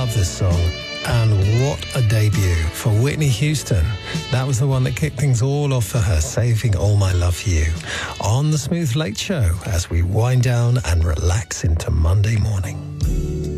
love this song. And what a debut for Whitney Houston. That was the one that kicked things all off for her, Saving All My Love for You, on The Smooth Late Show as we wind down and relax into Monday morning.